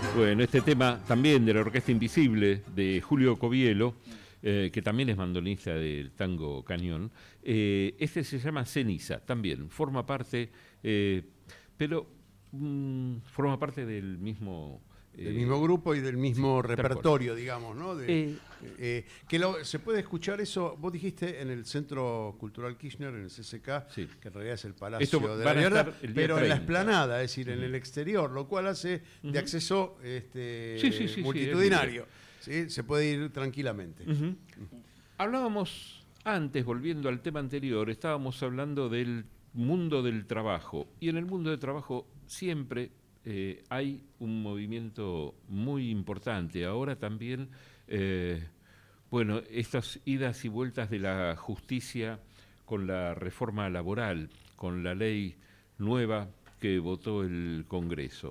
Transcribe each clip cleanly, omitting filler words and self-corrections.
Bueno, este tema también de la Orquesta Invisible de Julio Covielo, que también es mandolista del tango Cañón, este se llama Ceniza, también forma parte, pero forma parte del mismo grupo y del mismo sí, repertorio, digamos, ¿no? Se puede escuchar eso, vos dijiste en el Centro Cultural Kirchner, en el CCK, sí, que en realidad es el Palacio de la Libertad, pero 30. en la explanada, es decir, en el exterior, lo cual hace de acceso multitudinario. ¿Sí? Se puede ir tranquilamente. Hablábamos antes, volviendo al tema anterior, estábamos hablando del mundo del trabajo, y en el mundo del trabajo siempre hay un movimiento muy importante. Ahora también, estas idas y vueltas de la justicia con la reforma laboral, con la ley nueva que votó el Congreso.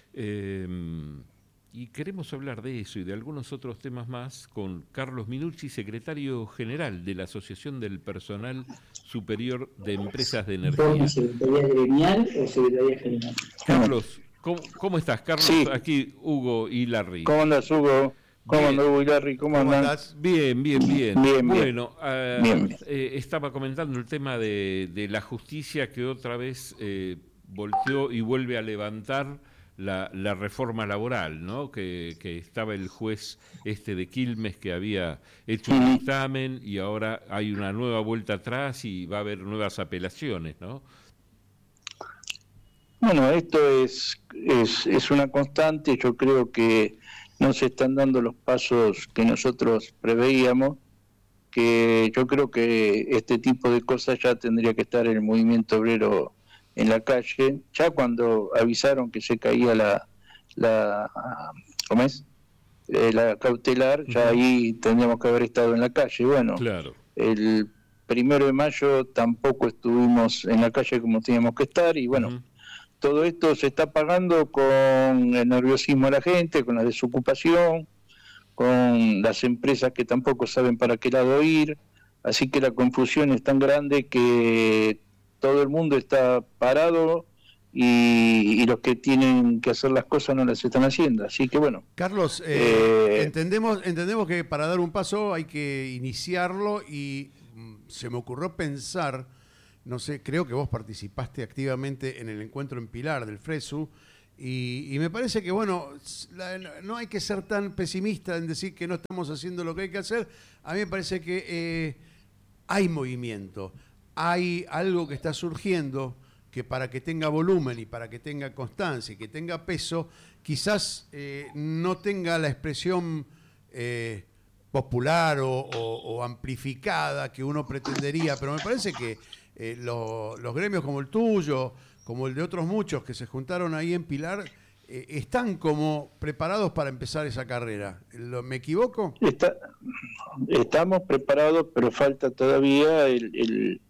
Y queremos hablar de eso y de algunos otros temas más con Carlos Minucci, secretario general de la Asociación del Personal Superior de Empresas de Energía. ¿Secretaría gremial o secretaría general? Carlos, ¿cómo estás, Carlos? Sí. Aquí Hugo y Larry. ¿Cómo andas, Hugo? ¿Cómo andas, Hugo y Larry? ¿Cómo andás? Bien. Bueno, bien. Estaba comentando el tema de la justicia que otra vez volteó y vuelve a levantar la reforma laboral, ¿no? Que estaba el juez de Quilmes que había hecho un dictamen y ahora hay una nueva vuelta atrás y va a haber nuevas apelaciones, ¿no? Bueno, esto es una constante. Yo creo que no se están dando los pasos que nosotros preveíamos, que yo creo que este tipo de cosas ya tendría que estar en el movimiento obrero en la calle. Ya cuando avisaron que se caía la cautelar, ya ahí tendríamos que haber estado en la calle. Bueno, claro. El 1 de mayo tampoco estuvimos en la calle como teníamos que estar y bueno, todo esto se está pagando con el nerviosismo de la gente, con la desocupación, con las empresas que tampoco saben para qué lado ir, así que la confusión es tan grande que todo el mundo está parado y los que tienen que hacer las cosas no las están haciendo, así que bueno. Carlos, entendemos que para dar un paso hay que iniciarlo y se me ocurrió pensar, no sé, creo que vos participaste activamente en el encuentro en Pilar del FRESU y me parece que, bueno, no hay que ser tan pesimista en decir que no estamos haciendo lo que hay que hacer. A mí me parece que hay movimiento, hay algo que está surgiendo que para que tenga volumen y para que tenga constancia y que tenga peso, quizás no tenga la expresión popular o amplificada que uno pretendería, pero me parece que los gremios como el tuyo, como el de otros muchos que se juntaron ahí en Pilar, están como preparados para empezar esa carrera. ¿Me equivoco? Estamos preparados, pero falta todavía el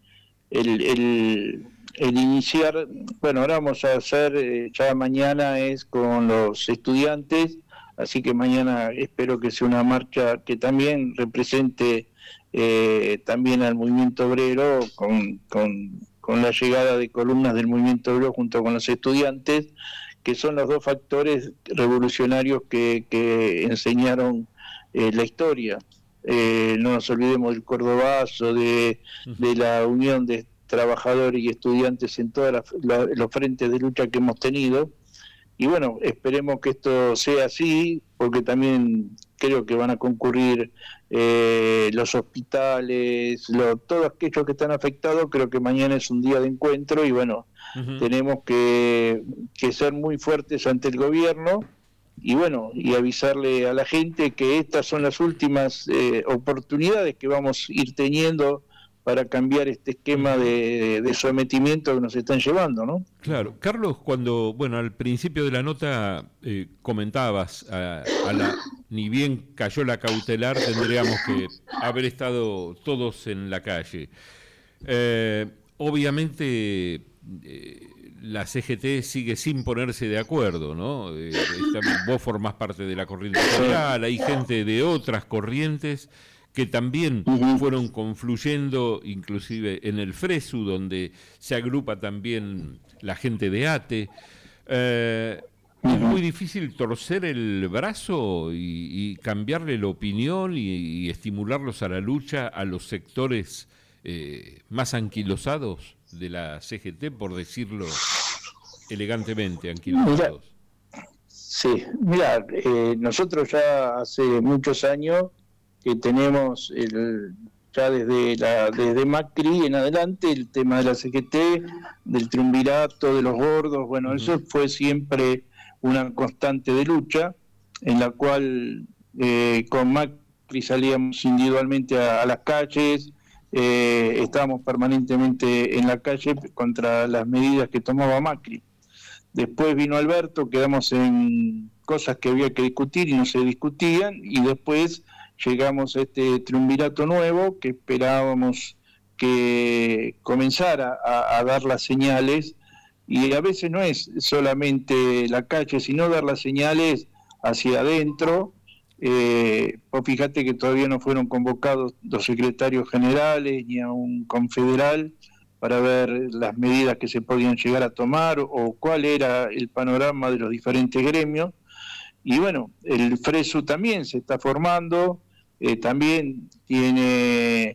iniciar. Bueno, ahora vamos a hacer, ya mañana es con los estudiantes, así que mañana espero que sea una marcha que también represente también al movimiento obrero con la llegada de columnas del movimiento obrero junto con los estudiantes, que son los dos factores revolucionarios que enseñaron la historia. No nos olvidemos del Cordobazo, de la unión de trabajadores y estudiantes en todos los frentes de lucha que hemos tenido. Y bueno, esperemos que esto sea así, porque también creo que van a concurrir los hospitales, todos aquellos que están afectados. Creo que mañana es un día de encuentro y bueno, tenemos que ser muy fuertes ante el gobierno y bueno, y avisarle a la gente que estas son las últimas oportunidades que vamos a ir teniendo para cambiar este esquema de sometimiento que nos están llevando, ¿no? Claro. Carlos, cuando, al principio de la nota comentabas, ni bien cayó la cautelar, tendríamos que haber estado todos en la calle. Obviamente, la CGT sigue sin ponerse de acuerdo, ¿no? Vos formás parte de la corriente social, hay gente de otras corrientes que también fueron confluyendo, inclusive en el FRESU, donde se agrupa también la gente de ATE. Es muy difícil torcer el brazo y cambiarle la opinión y estimularlos a la lucha a los sectores más anquilosados de la CGT, por decirlo elegantemente, anquilosados. Sí, mira, nosotros ya hace muchos años que tenemos ya desde Macri en adelante el tema de la CGT, del triunvirato, de los gordos, bueno, eso fue siempre una constante de lucha, en la cual con Macri salíamos individualmente a las calles, estábamos permanentemente en la calle contra las medidas que tomaba Macri. Después vino Alberto, quedamos en cosas que había que discutir y no se discutían, y después llegamos a este triunvirato nuevo que esperábamos que comenzara a dar las señales, y a veces no es solamente la calle, sino dar las señales hacia adentro. Vos fíjate que todavía no fueron convocados los secretarios generales ni a un confederal para ver las medidas que se podían llegar a tomar o cuál era el panorama de los diferentes gremios. Y bueno, el FRESU también se está formando, también tiene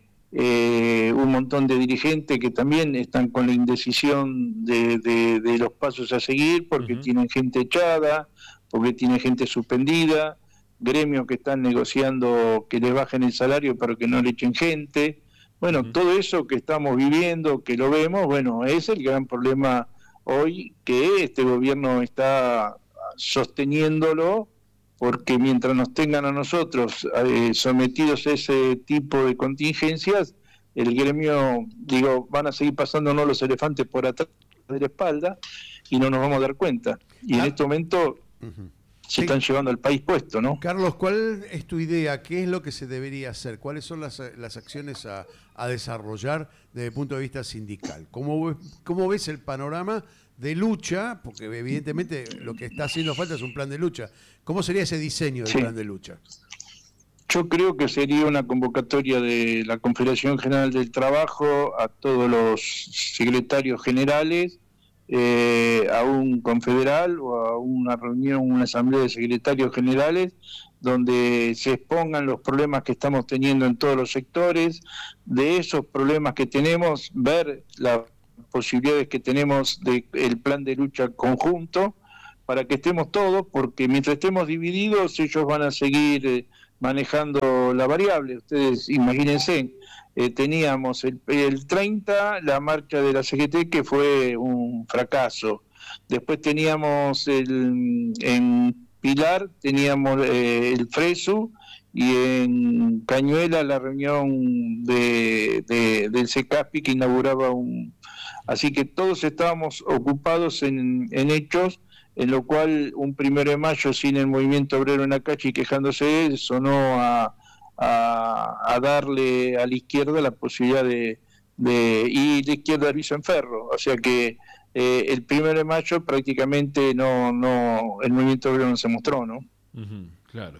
un montón de dirigentes que también están con la indecisión de los pasos a seguir, porque tienen gente echada, porque tienen gente suspendida, gremios que están negociando que les bajen el salario para que no le echen gente. Bueno, todo eso que estamos viviendo, que lo vemos, bueno, es el gran problema hoy, que este gobierno está sosteniéndolo, porque mientras nos tengan a nosotros sometidos a ese tipo de contingencias, el gremio, van a seguir pasándonos los elefantes por atrás de la espalda y no nos vamos a dar cuenta. Y en este momento se están llevando al país puesto, ¿no? Carlos, ¿cuál es tu idea? ¿Qué es lo que se debería hacer? ¿Cuáles son las acciones a desarrollar desde el punto de vista sindical? ¿Cómo ves el panorama de lucha? Porque evidentemente lo que está haciendo falta es un plan de lucha. ¿Cómo sería ese diseño del plan de lucha? Yo creo que sería una convocatoria de la Confederación General del Trabajo a todos los secretarios generales, a un confederal o a una reunión, una asamblea de secretarios generales, donde se expongan los problemas que estamos teniendo en todos los sectores, de esos problemas que tenemos, ver las posibilidades que tenemos del plan de lucha conjunto, para que estemos todos, porque mientras estemos divididos ellos van a seguir manejando la variable. Ustedes imagínense, teníamos el 30, la marcha de la CGT, que fue un fracaso. Después teníamos en Pilar, teníamos el FRESU, y en Cañuela la reunión del CECASPI que inauguraba Así que todos estábamos ocupados en hechos, en lo cual un 1 de mayo sin el movimiento obrero en la calle y quejándose sonó a darle a la izquierda la posibilidad y la izquierda aviso en ferro. O sea que el 1 de mayo prácticamente el movimiento obrero no se mostró, ¿no? Claro.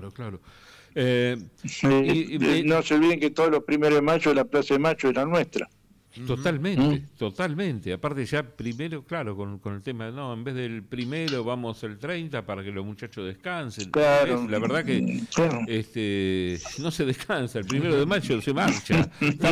No se olviden que todos los 1 de mayo la Plaza de Mayo era nuestra. Totalmente. Aparte ya primero, claro, con el tema, no, en vez del 1 vamos el 30 para que los muchachos descansen. Claro. La verdad que no se descansa, el 1 de mayo se marcha.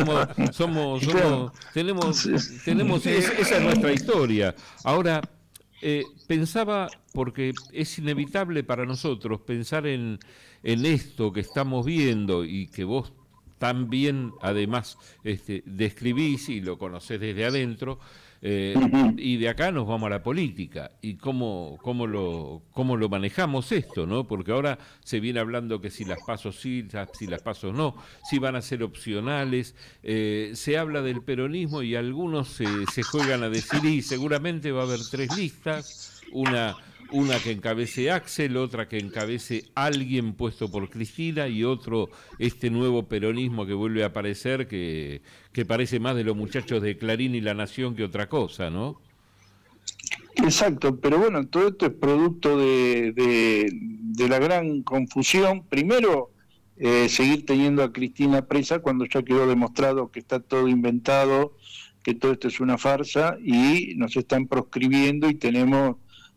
Tenemos esa es nuestra historia. Ahora, pensaba, porque es inevitable para nosotros pensar en esto que estamos viendo y que vos también, además, describís y lo conocés desde adentro, y de acá nos vamos a la política y cómo lo manejamos esto, ¿no? Porque ahora se viene hablando que si las pasos sí, si las pasos no, si van a ser opcionales, se habla del peronismo y algunos se juegan a decir, y seguramente va a haber 3 listas, una que encabece Axel, otra que encabece alguien puesto por Cristina y otro este nuevo peronismo que vuelve a aparecer, que parece más de los muchachos de Clarín y La Nación que otra cosa, ¿no? Exacto, pero bueno, todo esto es producto de la gran confusión. Primero, seguir teniendo a Cristina presa cuando ya quedó demostrado que está todo inventado, que todo esto es una farsa y nos están proscribiendo y tenemos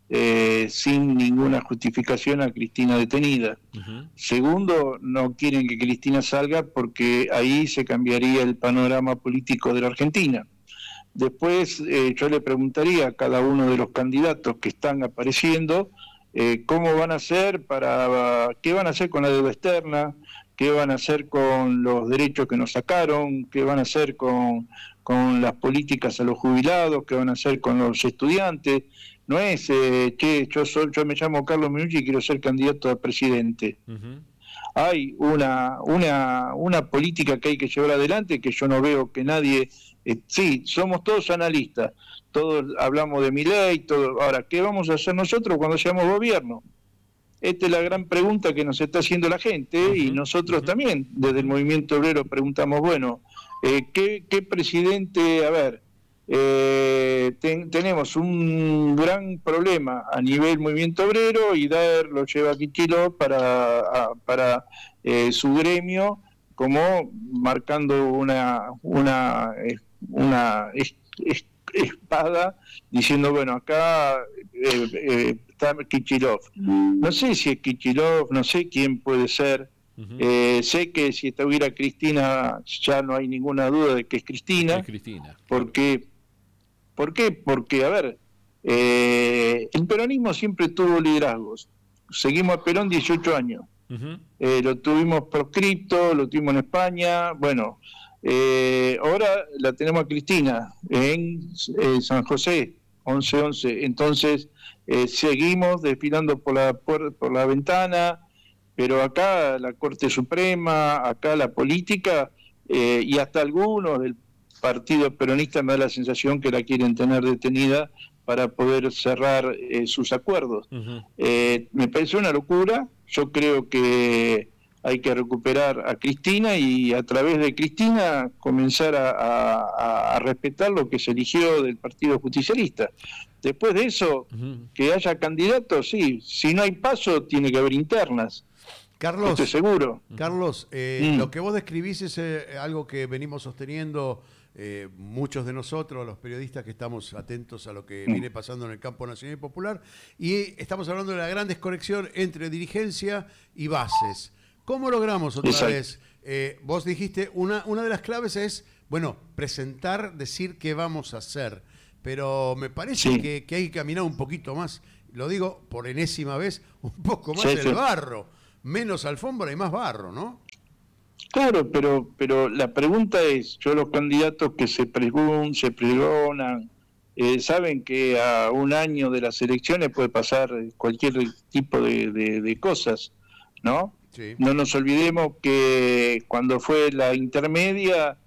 sin ninguna justificación a Cristina detenida. Segundo, no quieren que Cristina salga porque ahí se cambiaría el panorama político de la Argentina. Después yo le preguntaría a cada uno de los candidatos que están apareciendo cómo van a hacer qué van a hacer con la deuda externa, qué van a hacer con los derechos que nos sacaron, qué van a hacer con las políticas a los jubilados, qué van a hacer con los estudiantes. No es, yo me llamo Carlos Minucci y quiero ser candidato a presidente. Hay una política que hay que llevar adelante que yo no veo que nadie... sí, somos todos analistas, todos hablamos de Milei, todo. Ahora, ¿qué vamos a hacer nosotros cuando seamos gobierno? Esta es la gran pregunta que nos está haciendo la gente y nosotros también, desde el Movimiento Obrero, preguntamos, bueno, ¿qué presidente? A ver, tenemos un gran problema a nivel Movimiento Obrero y Daer lo lleva a Kicillof para su gremio, como marcando una espada, diciendo, bueno, acá está Kicillof. No sé si es Kicillof, no sé quién puede ser. Sé que si estuviera Cristina ya no hay ninguna duda de que es Cristina. ¿Por qué? Porque, a ver, el peronismo siempre tuvo liderazgos. Seguimos a Perón 18 años. Lo tuvimos proscripto, lo tuvimos en España. Bueno, ahora la tenemos a Cristina en San José, 11-11. Entonces, seguimos desfilando por la ventana. Pero acá la Corte Suprema, acá la política, y hasta algunos del Partido Peronista me da la sensación que la quieren tener detenida para poder cerrar sus acuerdos. Me parece una locura. Yo creo que hay que recuperar a Cristina y a través de Cristina comenzar a respetar lo que se eligió del Partido Justicialista. Después de eso, que haya candidatos, sí. Si no hay paso, tiene que haber internas. Carlos, estoy seguro. Carlos, lo que vos describís es algo que venimos sosteniendo muchos de nosotros, los periodistas que estamos atentos a lo que viene pasando en el campo nacional y popular, y estamos hablando de la gran desconexión entre dirigencia y bases. ¿Cómo logramos otra vez? Vos dijiste, una de las claves es, bueno, presentar, decir qué vamos a hacer, pero me parece que hay que caminar un poquito más, lo digo por enésima vez, un poco más del barro. Menos alfombra y más barro, ¿no? Claro, pero la pregunta es, yo los candidatos que se pregonan, saben que a un año de las elecciones puede pasar cualquier tipo de cosas, ¿no? Sí. No nos olvidemos que cuando fue la intermedia,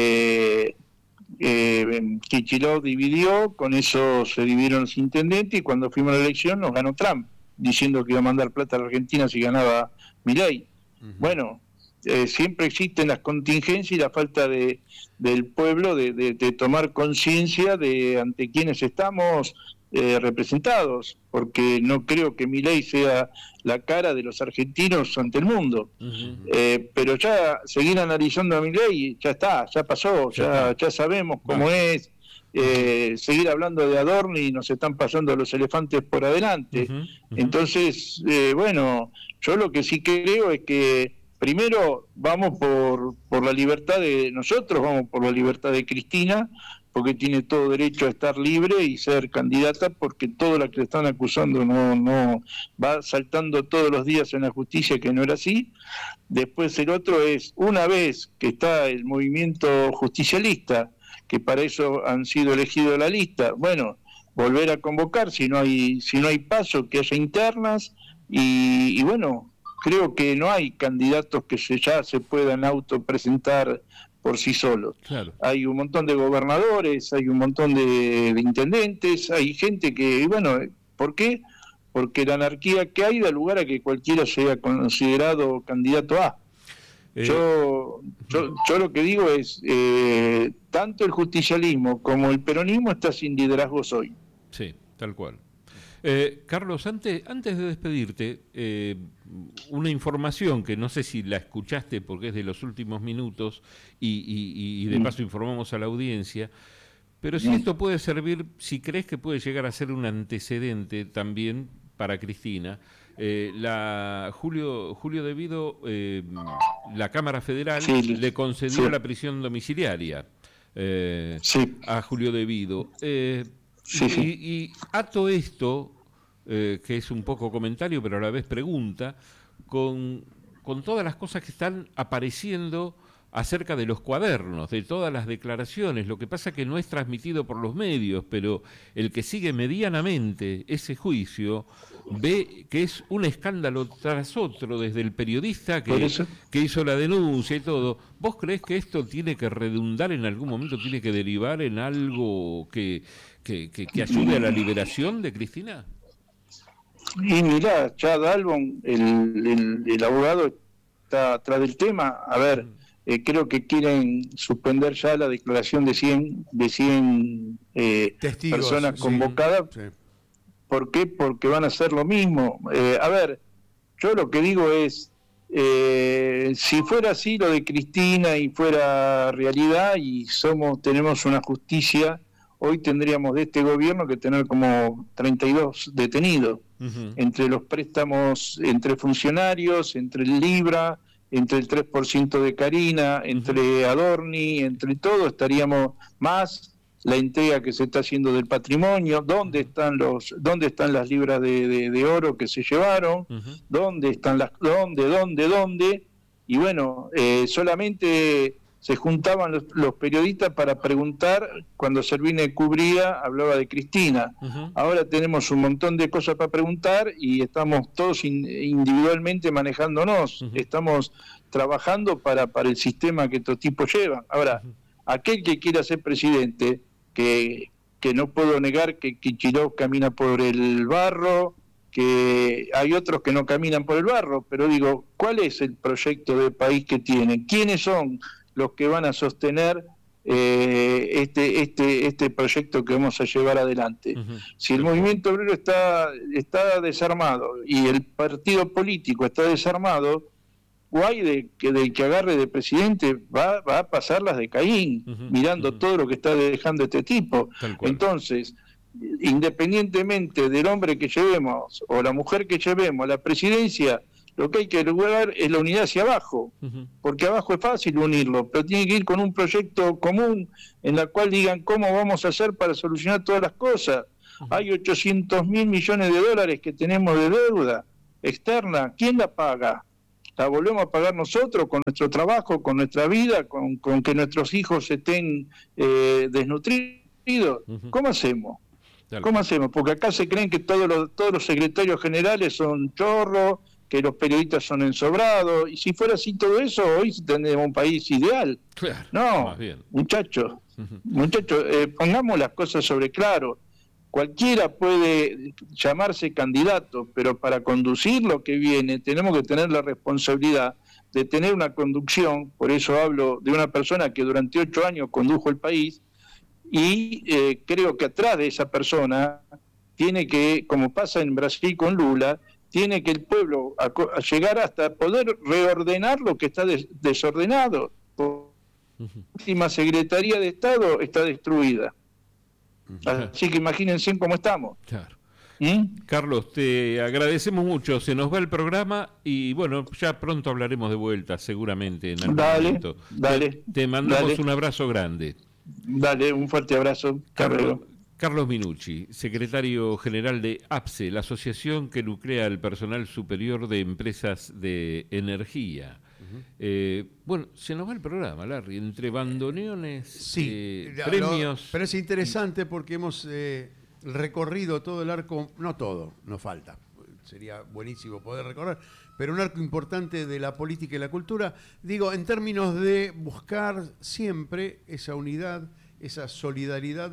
Kicillof dividió, con eso se dividieron los intendentes y cuando fuimos a la elección nos ganó Trump, diciendo que iba a mandar plata a la Argentina si ganaba Milei. Bueno, siempre existen las contingencias y la falta del pueblo de tomar conciencia de ante quienes estamos representados, porque no creo que Milei sea la cara de los argentinos ante el mundo. Pero ya seguir analizando a Milei, ya está, ya pasó, ya sabemos cómo es. Seguir hablando de Adorni, nos están pasando los elefantes por adelante. Entonces, bueno, yo lo que sí creo es que primero vamos por la libertad de nosotros, vamos por la libertad de Cristina, porque tiene todo derecho a estar libre y ser candidata, porque todo lo que le están acusando no va saltando todos los días en la justicia, que no era así. Después el otro es, una vez que está el movimiento justicialista, que para eso han sido elegidos de la lista, bueno, volver a convocar, si no hay paso, que haya internas, y bueno, creo que no hay candidatos que ya se puedan autopresentar por sí solos. Claro. Hay un montón de gobernadores, hay un montón de intendentes, hay gente que, bueno, ¿por qué? Porque la anarquía que hay da lugar a que cualquiera sea considerado candidato a. Yo lo que digo es, tanto el justicialismo como el peronismo está sin liderazgos hoy. Sí, tal cual. Carlos, antes de despedirte, una información que no sé si la escuchaste porque es de los últimos minutos y de paso informamos a la audiencia, Pero si esto puede servir, si crees que puede llegar a ser un antecedente también para Cristina, Julio De Vido, la Cámara Federal le concedió la prisión domiciliaria a Julio De Vido. Y ato esto, que es un poco comentario, pero a la vez pregunta, con todas las cosas que están apareciendo acerca de los cuadernos, de todas las declaraciones. Lo que pasa que no es transmitido por los medios, pero el que sigue medianamente ese juicio ve que es un escándalo tras otro, desde el periodista que hizo la denuncia y todo. ¿Vos creés que esto tiene que redundar en algún momento, tiene que derivar en algo que ayude a la liberación de Cristina? Y mirá, Chad Albon, el abogado, está atrás del tema. A ver, creo que quieren suspender ya la declaración de 100 testigos, personas convocadas. Sí. ¿Por qué? Porque van a hacer lo mismo. A ver, yo lo que digo es, si fuera así lo de Cristina y fuera realidad y tenemos una justicia, hoy tendríamos de este gobierno que tener como 32 detenidos, entre los préstamos, entre funcionarios, entre el Libra, entre el 3% de Carina, entre Adorni, entre todo, estaríamos más la entrega que se está haciendo del patrimonio, dónde están las libras de oro que se llevaron, dónde están dónde, y bueno, solamente se juntaban los periodistas para preguntar cuando Servini cubría, hablaba de Cristina. Ahora tenemos un montón de cosas para preguntar y estamos todos individualmente manejándonos, estamos trabajando para el sistema que estos tipos llevan. Ahora, aquel que quiera ser presidente, que no puedo negar que Kicillof camina por el barro, que hay otros que no caminan por el barro, pero digo, ¿cuál es el proyecto de país que tienen? ¿Quiénes son los que van a sostener este proyecto que vamos a llevar adelante? Si el movimiento obrero está desarmado y el partido político está desarmado, guay del que agarre de presidente va a pasar las de Caín, mirando todo lo que está dejando este tipo. Entonces, independientemente del hombre que llevemos o la mujer que llevemos a la presidencia, lo que hay que lograr es la unidad hacia abajo, porque abajo es fácil unirlo, pero tiene que ir con un proyecto común en el cual digan cómo vamos a hacer para solucionar todas las cosas. Hay 800.000 millones de dólares que tenemos de deuda externa. ¿Quién la paga? ¿La volvemos a pagar nosotros con nuestro trabajo, con nuestra vida, con que nuestros hijos estén desnutridos? ¿Cómo hacemos? ¿Cómo hacemos? Porque acá se creen que todos los secretarios generales son chorros, que los periodistas son ensobrados, y si fuera así todo eso, hoy tendríamos un país ideal. Claro, no, muchachos, pongamos las cosas sobre claro. Cualquiera puede llamarse candidato, pero para conducir lo que viene tenemos que tener la responsabilidad de tener una conducción. Por eso hablo de una persona que durante 8 años condujo el país, y creo que atrás de esa persona tiene que, como pasa en Brasil con Lula, tiene que el pueblo a llegar hasta poder reordenar lo que está desordenado. La última Secretaría de Estado está destruida. Así que imagínense cómo estamos. Claro. Carlos, te agradecemos mucho. Se nos va el programa y bueno, ya pronto hablaremos de vuelta, seguramente en algún momento. Dale. Te mandamos un abrazo grande. Dale, un fuerte abrazo. Carlos Minucci, secretario general de APSE, la asociación que nuclea al personal superior de empresas de energía. Bueno, se nos va el programa, Larry, entre bandoneones, premios. Pero es interesante porque hemos recorrido todo el arco, no todo, nos falta, sería buenísimo poder recorrer, pero un arco importante de la política y la cultura, digo, en términos de buscar siempre esa unidad, esa solidaridad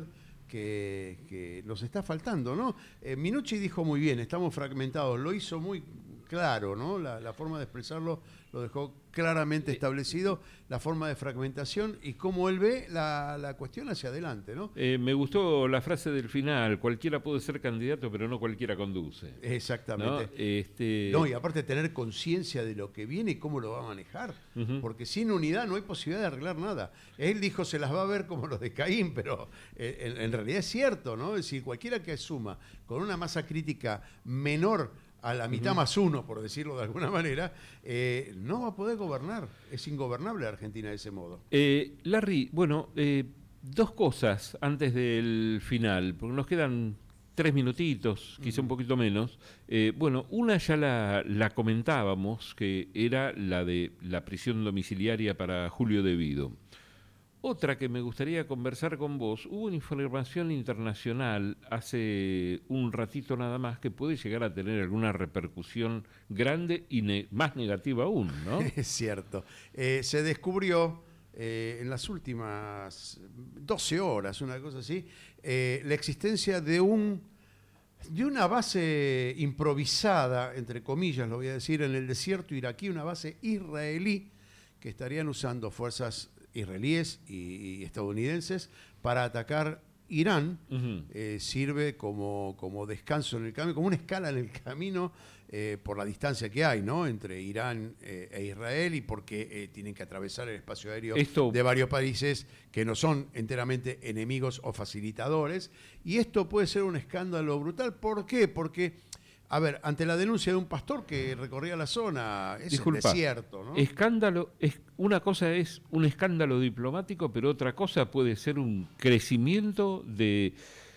que nos está faltando, ¿no? Minucci dijo muy bien, estamos fragmentados, lo hizo muy claro, ¿no? La forma de expresarlo lo dejó claramente establecido, la forma de fragmentación y cómo él ve la cuestión hacia adelante, ¿no? Me gustó la frase del final: cualquiera puede ser candidato, pero no cualquiera conduce. Exactamente. ¿No? No, y aparte tener conciencia de lo que viene y cómo lo va a manejar, porque sin unidad no hay posibilidad de arreglar nada. Él dijo se las va a ver como los de Caín, pero en realidad es cierto, ¿no? Es decir, cualquiera que asuma con una masa crítica menor a la mitad más uno, por decirlo de alguna manera, no va a poder gobernar. Es ingobernable Argentina de ese modo. Larry, bueno, dos cosas antes del final, porque nos quedan 3 minutitos, quizá un poquito menos. Bueno, una ya la comentábamos, que era la de la prisión domiciliaria para Julio De Vido. Otra que me gustaría conversar con vos: hubo una información internacional hace un ratito nada más que puede llegar a tener alguna repercusión grande y más negativa aún, ¿no? Es cierto. Se descubrió en las últimas 12 horas, una cosa así, la existencia de una base improvisada, entre comillas lo voy a decir, en el desierto iraquí, una base israelí que estarían usando fuerzas israelíes y estadounidenses para atacar Irán. Sirve como descanso en el camino, como una escala en el camino, por la distancia que hay, ¿no?, entre Irán e Israel, y porque tienen que atravesar el espacio aéreo de varios países que no son enteramente enemigos o facilitadores. Y esto puede ser un escándalo brutal. ¿Por qué? Porque, a ver, ante la denuncia de un pastor que recorría la zona, es el desierto, ¿no? Escándalo, una cosa es un escándalo diplomático, pero otra cosa puede ser un crecimiento de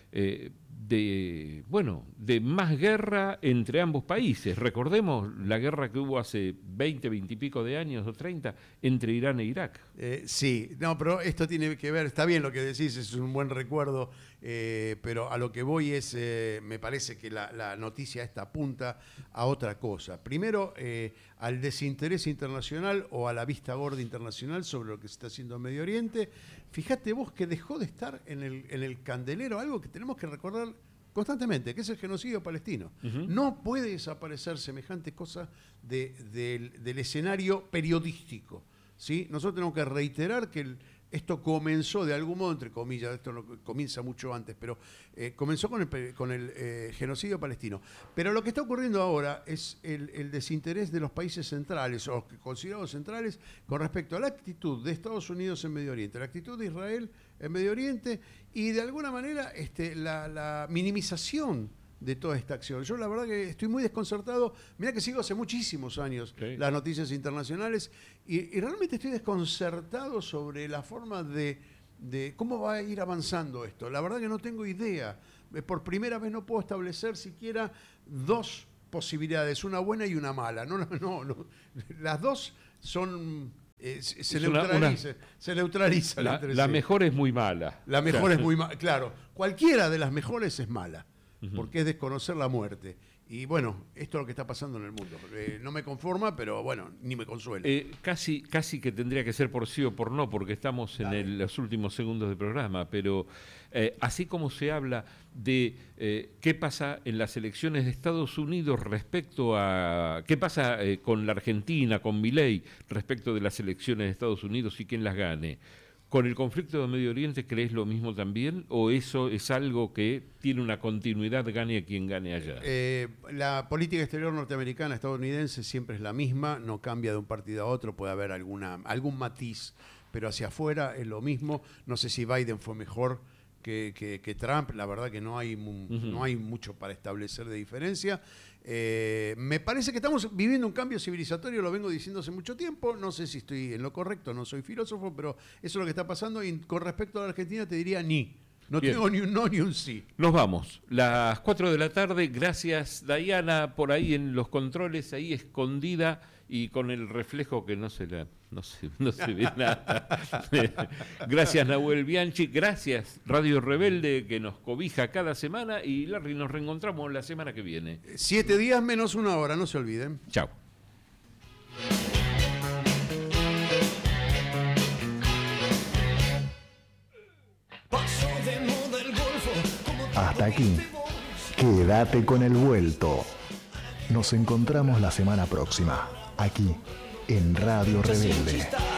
más guerra entre ambos países. Recordemos la guerra que hubo hace 20 y pico de años o 30 entre Irán e Irak. Sí, no, pero esto tiene que ver, está bien lo que decís, es un buen recuerdo, pero a lo que voy es, me parece que la noticia esta apunta a otra cosa. Primero, al desinterés internacional o a la vista gorda internacional sobre lo que se está haciendo en Medio Oriente. Fíjate vos que dejó de estar en el candelero algo que tenemos que recordar constantemente, que es el genocidio palestino. No puede desaparecer semejante cosa del escenario periodístico, ¿sí? Nosotros tenemos que reiterar que esto comenzó de algún modo, entre comillas, esto no, comienza mucho antes, pero comenzó con el genocidio palestino. Pero lo que está ocurriendo ahora es el desinterés de los países centrales, o considerados centrales, con respecto a la actitud de Estados Unidos en Medio Oriente, la actitud de Israel en Medio Oriente, y de alguna manera la minimización de toda esta acción. Yo la verdad que estoy muy desconcertado. Mirá que sigo hace muchísimos años las noticias internacionales y realmente estoy desconcertado sobre la forma de cómo va a ir avanzando esto. La verdad que no tengo idea. Por primera vez no puedo establecer siquiera dos posibilidades, una buena y una mala. No. Las dos son... se neutralizan. La mejor es muy mala. La mejor es muy mala, claro. Cualquiera de las mejores es mala, porque es desconocer la muerte. Y bueno, esto es lo que está pasando en el mundo. No me conforma, pero bueno, ni me consuela. Casi que tendría que ser por sí o por no, porque estamos en los últimos segundos del programa, pero así como se habla de qué pasa en las elecciones de Estados Unidos respecto a... qué pasa con la Argentina, con Milei, respecto de las elecciones de Estados Unidos y quién las gane. ¿Con el conflicto de Medio Oriente crees lo mismo también? ¿O eso es algo que tiene una continuidad, gane a quien gane allá? La política exterior norteamericana, estadounidense, siempre es la misma, no cambia de un partido a otro, puede haber algún matiz, pero hacia afuera es lo mismo. No sé si Biden fue mejor que Trump, la verdad que no hay mucho para establecer de diferencia. Me parece que estamos viviendo un cambio civilizatorio, lo vengo diciendo hace mucho tiempo, no sé si estoy en lo correcto, no soy filósofo, pero eso es lo que está pasando, y con respecto a la Argentina te diría no Bien. tengo ni un no ni un sí. Nos vamos, las 4 de la tarde, gracias Diana, por ahí en los controles, ahí escondida y con el reflejo que no se ve nada. Gracias Nahuel Bianchi, gracias Radio Rebelde que nos cobija cada semana, y Larry, nos reencontramos la semana que viene. 7 días menos 1 hora, no se olviden. Chao. Hasta aquí. Quédate con el vuelto. Nos encontramos la semana próxima, aquí, en Radio Rebelde.